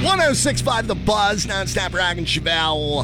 106.5 The Buzz, nonstop rockin' Chevelle.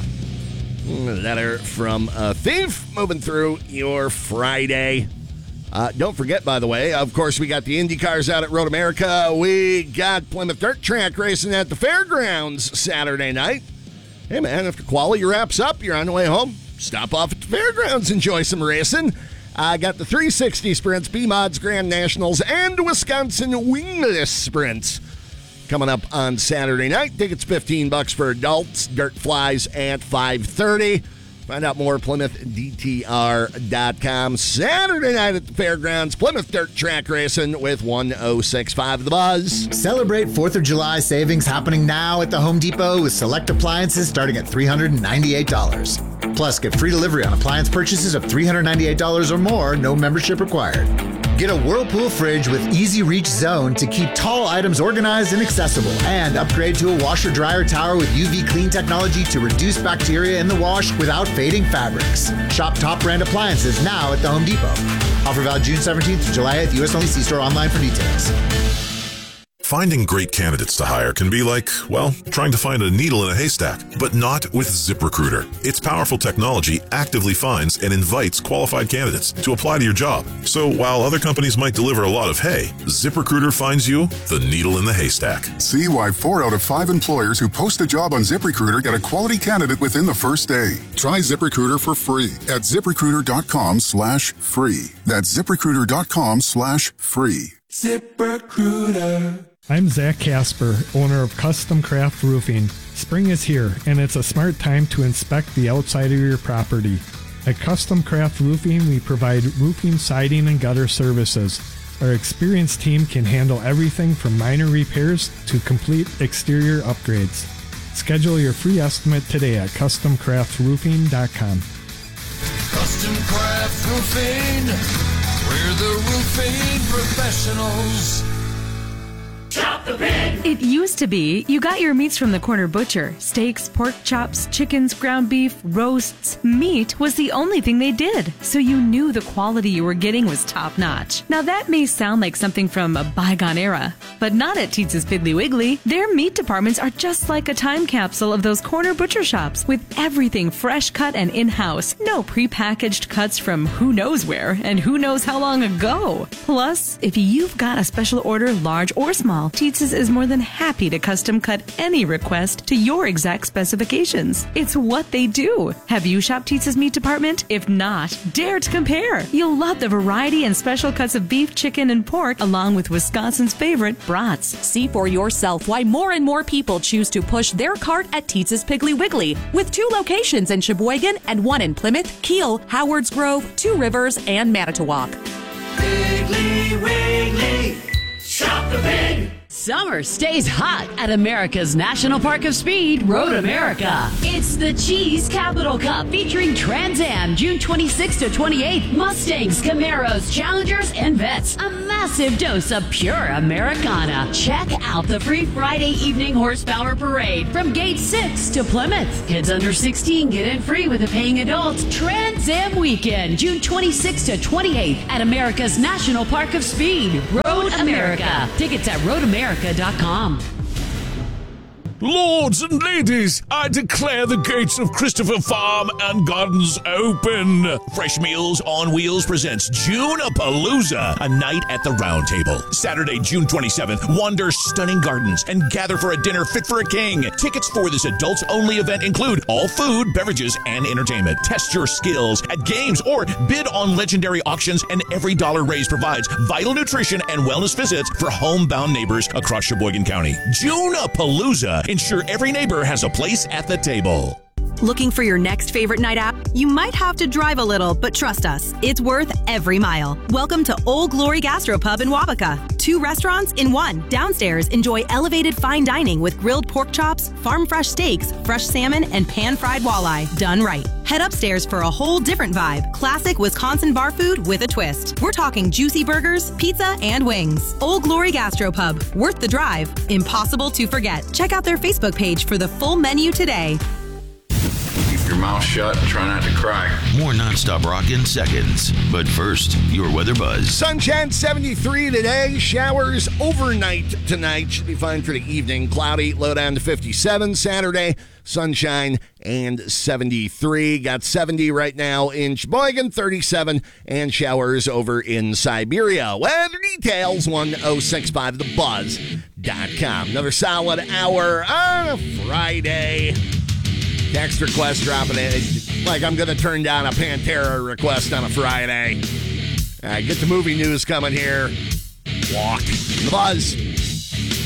Letter from a thief moving through your Friday. Don't forget, by the way, of course, we got the Indy cars out at Road America. We got Plymouth Dirt Track racing at the fairgrounds Saturday night. Hey, man, if the quality wraps up, you're on the way home, stop off at the fairgrounds, enjoy some racing. I got the 360 sprints, B-Mods Grand Nationals, and Wisconsin Wingless Sprints coming up on Saturday night. Tickets $15 for adults. Dirt flies at 5:30. Find out more at PlymouthDTR.com. Saturday night at the fairgrounds, Plymouth Dirt Track Racing with 106.5 The Buzz. Celebrate 4th of July savings happening now at the Home Depot with select appliances starting at $398. Plus, get free delivery on appliance purchases of $398 or more, no membership required. Get a Whirlpool fridge with Easy Reach Zone to keep tall items organized and accessible. And upgrade to a washer-dryer tower with UV clean technology to reduce bacteria in the wash without fading fabrics. Shop top brand appliances now at the Home Depot. Offer valid June 17th to July 8th. U.S. only. See store online for details. Finding great candidates to hire can be like, well, trying to find a needle in a haystack, but not with ZipRecruiter. Its powerful technology actively finds and invites qualified candidates to apply to your job. So while other companies might deliver a lot of hay, ZipRecruiter finds you the needle in the haystack. See why 4 out of 5 employers who post a job on ZipRecruiter get a quality candidate within the first day. Try ZipRecruiter for free at ZipRecruiter.com/free. That's ZipRecruiter.com/free. ZipRecruiter. I'm Zach Casper, owner of Custom Craft Roofing. Spring is here, and it's a smart time to inspect the outside of your property. At Custom Craft Roofing, we provide roofing, siding, and gutter services. Our experienced team can handle everything from minor repairs to complete exterior upgrades. Schedule your free estimate today at CustomCraftRoofing.com. Custom Craft Roofing, we're the roofing professionals. Chop the pig! It used to be you got your meats from the corner butcher. Steaks, pork chops, chickens, ground beef, roasts. Meat was the only thing they did, so you knew the quality you were getting was top-notch. Now that may sound like something from a bygone era, but not at Teetz's Piggly Wiggly. Their meat departments are just like a time capsule of those corner butcher shops, with everything fresh cut and in-house. No pre-packaged cuts from who knows where and who knows how long ago. Plus, if you've got a special order, large or small, Teetz's is more than happy to custom cut any request to your exact specifications. It's what they do. Have you shopped Teetz's meat department? If not, dare to compare. You'll love the variety and special cuts of beef, chicken, and pork, along with Wisconsin's favorite brats. See for yourself why more and more people choose to push their cart at Teetz's Piggly Wiggly, with 2 locations in Sheboygan and 1 in Plymouth, Kiel, Howards Grove, 2 Rivers, and Manitowoc. Piggly Wiggly, shop the pig! Summer stays hot at America's National Park of Speed, Road America. It's the Cheese Capital Cup featuring Trans Am, June 26th to 28th, Mustangs, Camaros, Challengers, and Vets. A massive dose of pure Americana. Check out the free Friday evening horsepower parade from Gate 6 to Plymouth. Kids under 16 get in free with a paying adult. Trans Am Weekend, June 26th to 28th at America's National Park of Speed, Road America. Tickets at roadamerica.com. Lords and ladies, I declare the gates of Christopher Farm and Gardens open. Fresh Meals on Wheels presents June-a-Palooza, a night at the Round Table. Saturday, June 27th, wander stunning gardens and gather for a dinner fit for a king. Tickets for this adults-only event include all food, beverages, and entertainment. Test your skills at games or bid on legendary auctions, and every dollar raised provides vital nutrition and wellness visits for homebound neighbors across Sheboygan County. June-a-Palooza. Ensure every neighbor has a place at the table. Looking for your next favorite night out? You might have to drive a little, but trust us, it's worth every mile. Welcome to Old Glory Gastropub in Wabaka. 2 restaurants in 1. Downstairs, enjoy elevated fine dining with grilled pork chops, farm-fresh steaks, fresh salmon, and pan-fried walleye, done right. Head upstairs for a whole different vibe. Classic Wisconsin bar food with a twist. We're talking juicy burgers, pizza, and wings. Old Glory Gastropub, worth the drive, impossible to forget. Check out their Facebook page for the full menu today. Keep your your mouth shut and try not to cry. More nonstop rock in seconds. But first, your weather buzz. Sunshine 73 today. Showers overnight tonight. Should be fine for the evening. Cloudy, low down to 57. Saturday, sunshine and 73. Got 70 right now in Sheboygan, 37, and showers over in Siberia. Weather details, 1065thebuzz.com. Another solid hour on a Friday. Text request dropping it. Like I'm going to turn down a Pantera request on a Friday. All right, get the movie news coming here. Walk the Buzz.